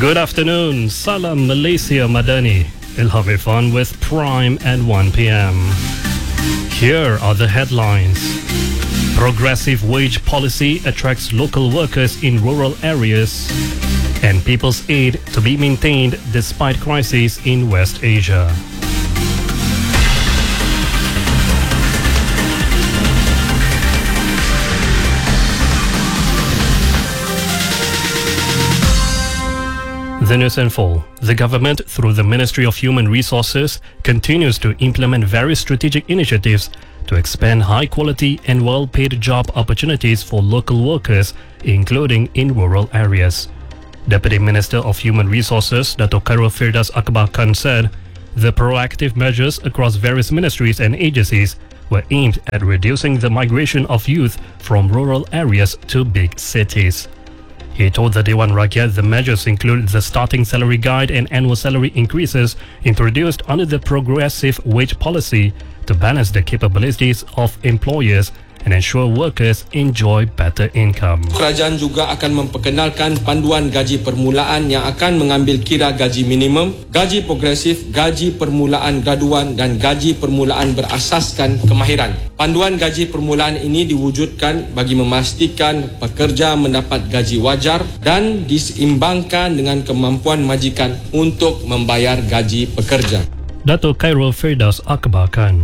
Good afternoon. Salam Malaysia Madani. Ilham Irfan with Prime at 1 p.m. Here are the headlines. Progressive wage policy attracts local workers in rural areas. And People's Aid to be maintained despite crises in West Asia. The news in full. The government, through the Ministry of Human Resources, continues to implement various strategic initiatives to expand high-quality and well-paid job opportunities for local workers, including in rural areas. Deputy Minister of Human Resources, Dato' Khairul Firdaus Akbar Khan said the proactive measures across various ministries and agencies were aimed at reducing the migration of youth from rural areas to big cities. He told the Dewan Rakyat the measures include the starting salary guide and annual salary increases introduced under the progressive wage policy to balance the capabilities of employers and ensure workers enjoy better income. Kerajaan juga akan memperkenalkan panduan gaji permulaan yang akan mengambil kira gaji minimum, gaji progresif, gaji permulaan graduan dan gaji permulaan berasaskan kemahiran. Panduan gaji permulaan ini diwujudkan bagi memastikan pekerja mendapat gaji wajar dan diseimbangkan dengan kemampuan majikan untuk membayar gaji pekerja. Dato' Khairul Firdaus Akbar Khan.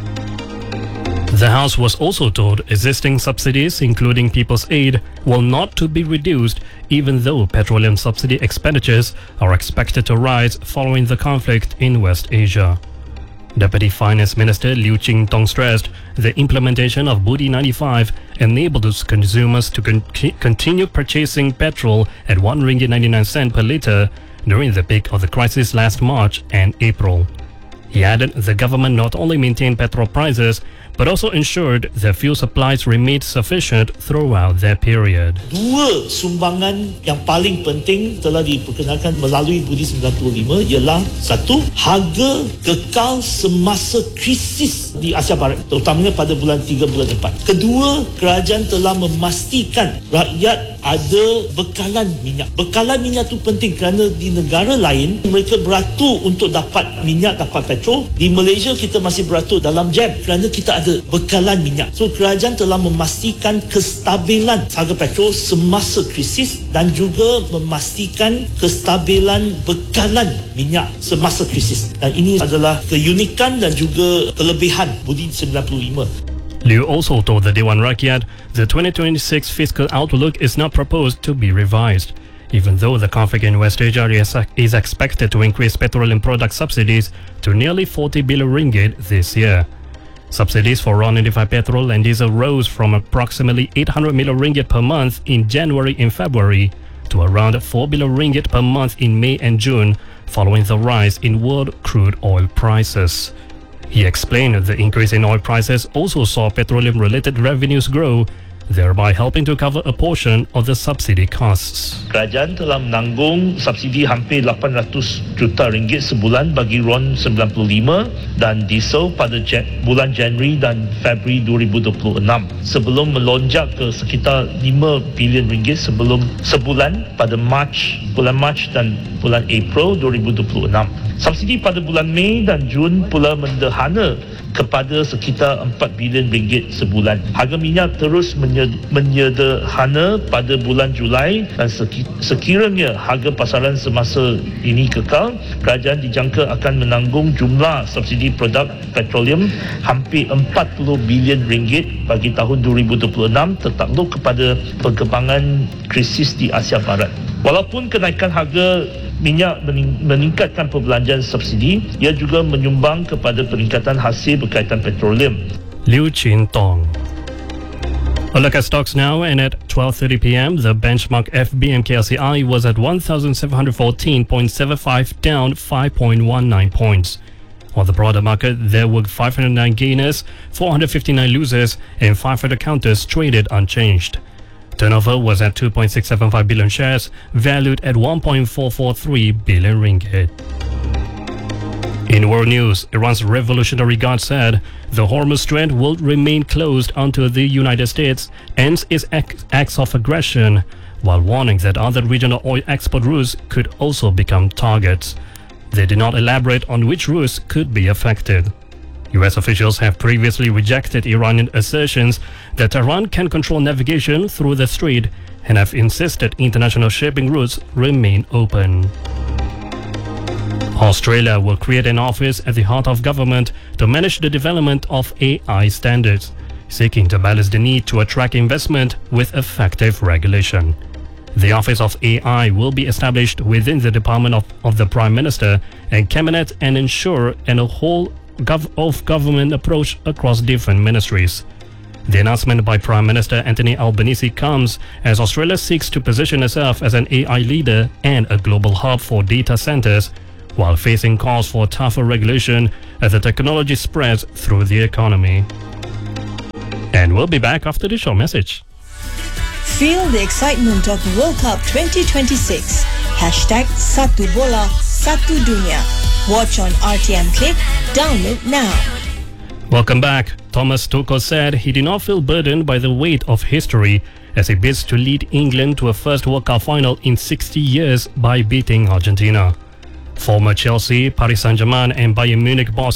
The House was also told existing subsidies, including People's Aid, will not to be reduced even though petroleum subsidy expenditures are expected to rise following the conflict in West Asia. Deputy Finance Minister Liu Ching-tong stressed the implementation of Budi 95 enables consumers to continue purchasing petrol at RM1.99 per litre during the peak of the crisis last March and April. He added the government not only maintained petrol prices but also ensured that fuel supplies remained sufficient throughout that period. Dua sumbangan yang paling penting telah diperkenalkan melalui Budi 95 ialah satu, harga kekal semasa krisis di Asia Barat, terutamanya pada bulan 3 bulan 4. Kedua, kerajaan telah memastikan rakyat ada bekalan minyak. Bekalan minyak itu penting kerana di negara lain mereka beratur untuk dapat minyak, dapat petrol. Di Malaysia kita masih beratur dalam jam kerana kita ada bekalan minyak. So kerajaan telah memastikan kestabilan harga petrol semasa krisis dan juga memastikan kestabilan bekalan minyak semasa krisis. Dan ini adalah keunikan dan juga kelebihan Budi 95. Liu also told the Dewan Rakyat the 2026 fiscal outlook is not proposed to be revised, even though the conflict in West Asia is expected to increase petroleum product subsidies to nearly 40 billion ringgit this year. Subsidies for RON95 petrol and diesel rose from approximately 800 million ringgit per month in January and February to around 4 billion ringgit per month in May and June, following the rise in world crude oil prices. He explained the increase in oil prices also saw petroleum-related revenues grow, thereby helping to cover a portion of the subsidy costs. Kerajaan telah menanggung subsidi hampir 800 juta ringgit sebulan bagi RON 95 dan diesel pada bulan Januari dan Februari 2026 sebelum melonjak ke sekitar 5 bilion ringgit sebulan pada bulan Mac dan bulan April 2026. Subsidi pada bulan Mei dan Jun pula mendahana kepada sekitar 4 bilion ringgit sebulan. Harga minyak terus menyederhana pada bulan Julai dan sekiranya harga pasaran semasa ini kekal, kerajaan dijangka akan menanggung jumlah subsidi produk petroleum hampir 40 bilion ringgit bagi tahun 2026 tertakluk kepada perkembangan krisis di Asia Barat. Walaupun kenaikan harga minyak meningkatkan perbelanjaan subsidi, ia juga menyumbang kepada peningkatan hasil berkaitan petroleum. Liu Ching-tong. A look at stocks now, and at 12:30 p.m. the benchmark FBMKLCI was at 1,714.75, down 5.19 points. On the broader market, there were 509 gainers, 459 losers, and 500 counters traded unchanged. Turnover was at 2.675 billion shares, valued at 1.443 billion ringgit. In world news, Iran's Revolutionary Guard said the Hormuz Strait will remain closed until the United States ends its acts of aggression, while warning that other regional oil export routes could also become targets. They did not elaborate on which routes could be affected. US officials have previously rejected Iranian assertions that Tehran can control navigation through the strait and have insisted international shipping routes remain open. Australia will create an office at the heart of government to manage the development of AI standards, seeking to balance the need to attract investment with effective regulation. The Office of AI will be established within the Department of the Prime Minister and Cabinet and ensure a whole of government approach across different ministries. The announcement by Prime Minister Anthony Albanese comes as Australia seeks to position itself as an AI leader and a global hub for data centers, while facing calls for tougher regulation as the technology spreads through the economy. And we'll be back after the short message. Feel the excitement of World Cup 2026. Hashtag Satu Bola, Satu Dunia. Watch on RTM Click. Download now. Welcome back. Thomas Tuchel said he did not feel burdened by the weight of history as he bids to lead England to a first World Cup final in 60 years by beating Argentina. Former Chelsea, Paris Saint-Germain and Bayern Munich boss